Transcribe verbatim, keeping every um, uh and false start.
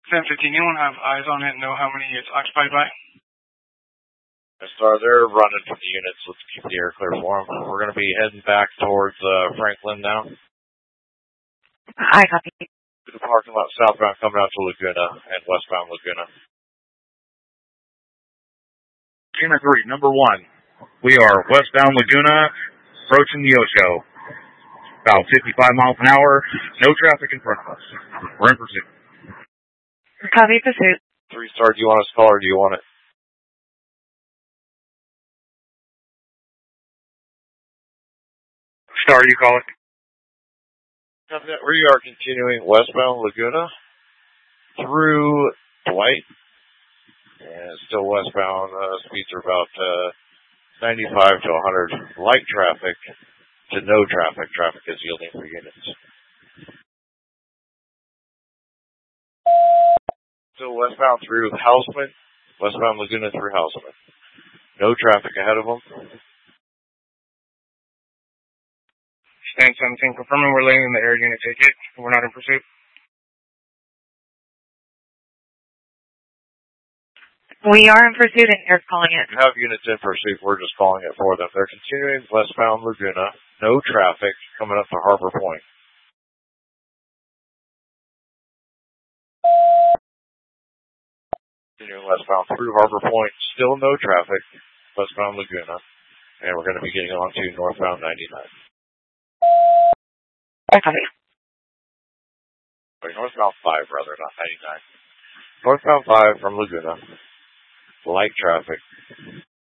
ten fifteen, anyone have eyes on it and know how many it's occupied by? Star, they're running from the units. Let's keep the air clear for them. We're going to be heading back towards uh, Franklin now. I copy. The parking lot southbound coming out to Laguna and westbound Laguna. Pima three, number one. We are westbound Laguna, approaching the Ocho. About fifty-five miles an hour. No traffic in front of us. We're in pursuit. Copy pursuit. Three star, do you want us to call or do you want it? Star, you call it. We are continuing westbound Laguna through Dwight. And still westbound. Uh, speeds are about uh, ninety-five to one hundred. Light traffic to no traffic. Traffic is yielding for units. Still westbound through Houseman. Westbound Laguna through Houseman. No traffic ahead of them. Stand seventeen, confirming we're laying in the air unit ticket. We're not in pursuit. We are in pursuit and air calling it. We have units in pursuit. We're just calling it for them. They're continuing westbound Laguna. No traffic coming up to Harbor Point. Continuing westbound through Harbor Point. Still no traffic. Westbound Laguna. And we're going to be getting on to northbound ninety-nine. Copy. Wait, northbound five, rather, not ninety-nine. Northbound five from Laguna. Light traffic.